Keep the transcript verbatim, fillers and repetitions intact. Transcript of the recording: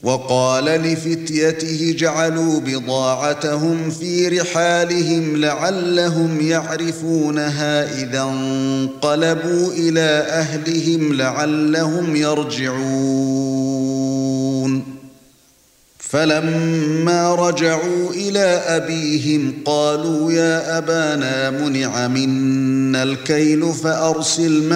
وقال لفتيته جعلوا بضاعتهم في رحالهم لعلهم يعرفونها إذا انقلبوا إلى أهلهم لعلهم يرجعون فلما رجعوا إلى أبيهم قالوا يا أبانا منع منا الكيل فأرسل